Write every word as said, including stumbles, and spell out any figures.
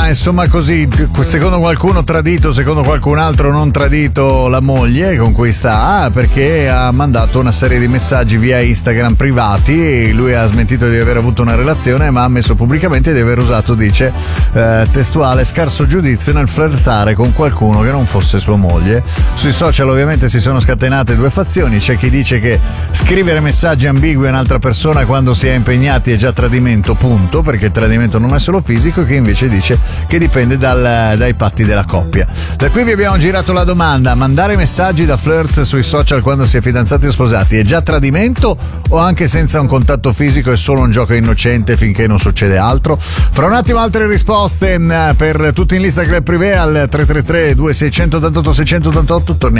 ma insomma così, secondo qualcuno tradito, secondo qualcun altro non tradito la moglie con cui sta, perché ha mandato una serie di messaggi via Instagram privati. Lui ha smentito di aver avuto una relazione, ma ha ammesso pubblicamente di aver usato, dice, eh, testuale, scarso giudizio nel flirtare con qualcuno che non fosse sua moglie. Sui social ovviamente si sono scatenate due fazioni. C'è chi dice che scrivere messaggi ambigui a un'altra persona quando si è impegnati è già tradimento, punto, perché il tradimento non è solo fisico, e che invece dice che dipende dal, dai patti della coppia. Da qui vi abbiamo girato la domanda: mandare messaggi da flirt sui social quando si è fidanzati o sposati è già tradimento, o anche senza un contatto fisico è solo un gioco innocente finché non succede altro? Fra un attimo altre risposte per tutti in lista Club Privé al tre tre tre due sei otto otto sei otto otto. Torniamo